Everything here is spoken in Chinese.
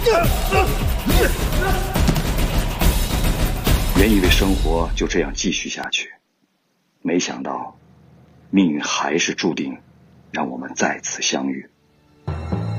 原以为生活就这样继续下去，没想到命运还是注定让我们再次相遇。